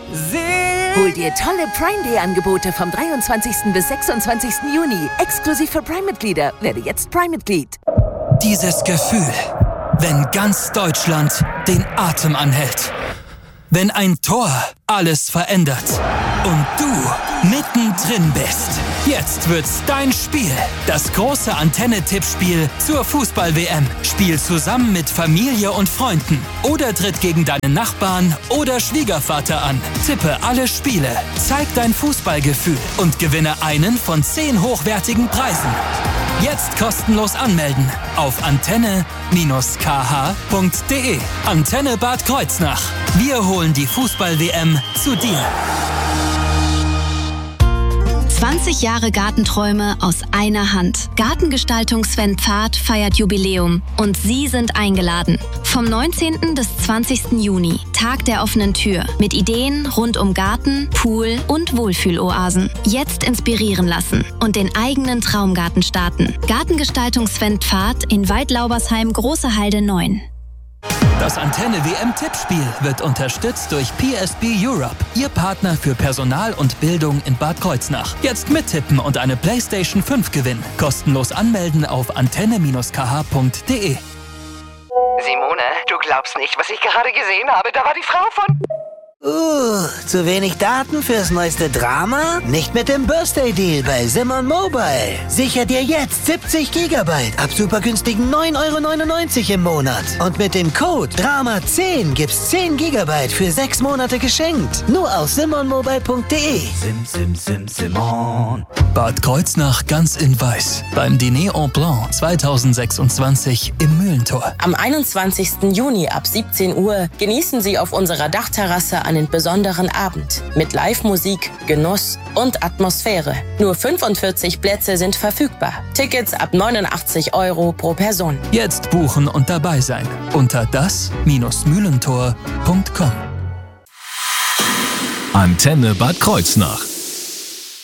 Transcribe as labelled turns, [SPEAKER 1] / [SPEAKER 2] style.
[SPEAKER 1] Hol dir tolle Prime Day Angebote vom 23. bis 26. Juni. Exklusiv für Prime-Mitglieder. Werde jetzt Prime-Mitglied.
[SPEAKER 2] Dieses Gefühl, wenn ganz Deutschland den Atem anhält. Wenn ein Tor alles verändert. Und du mittendrin bist. Jetzt wird's dein Spiel. Das große Antenne-Tippspiel zur Fußball-WM. Spiel zusammen mit Familie und Freunden. Oder tritt gegen deinen Nachbarn oder Schwiegervater an. Tippe alle Spiele. Zeig dein Fußballgefühl und gewinne einen von 10 hochwertigen Preisen. Jetzt kostenlos anmelden auf antenne-kh.de. Antenne Bad Kreuznach. Wir holen die Fußball-WM zu dir.
[SPEAKER 3] 20 Jahre Gartenträume aus einer Hand. Gartengestaltung Sven Pfad feiert Jubiläum und Sie sind eingeladen. Vom 19. bis 20. Juni, Tag der offenen Tür. Mit Ideen rund um Garten, Pool und Wohlfühloasen. Jetzt inspirieren lassen und den eigenen Traumgarten starten. Gartengestaltung Sven Pfad in Waldlaubersheim, Große Halde 9.
[SPEAKER 2] Das Antenne-WM-Tippspiel wird unterstützt durch PSP Europe, Ihr Partner für Personal und Bildung in Bad Kreuznach. Jetzt mittippen und eine PlayStation 5 gewinnen. Kostenlos anmelden auf antenne-kh.de.
[SPEAKER 4] Simone, du glaubst nicht, was ich gerade gesehen habe. Da war die Frau von...
[SPEAKER 5] Zu wenig Daten fürs neueste Drama? Nicht mit dem Birthday Deal bei Simon Mobile. Sicher dir jetzt 70 GB ab super günstigen 9,99 € im Monat. Und mit dem Code DRAMA10 gibt's 10 GB für 6 Monate geschenkt. Nur auf simonmobile.de.
[SPEAKER 6] Simon.
[SPEAKER 2] Bad Kreuznach ganz in Weiß. Beim Dîner en Blanc 2026 im Mühlentor.
[SPEAKER 7] Am 21. Juni ab 17 Uhr genießen Sie auf unserer Dachterrasse einen besonderen Abend mit Live-Musik, Genuss und Atmosphäre. Nur 45 Plätze sind verfügbar. Tickets ab 89 € pro Person.
[SPEAKER 2] Jetzt buchen und dabei sein unter das-mühlentor.com.
[SPEAKER 8] Antenne Bad Kreuznach.